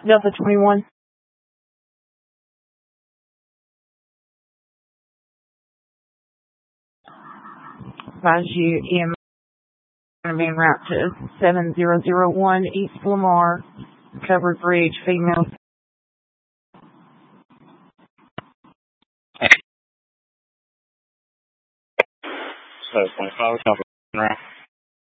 Delta 21. Advise you EMS going to be en route to 7001 East Lamar, covered bridge, female. So 25 copy.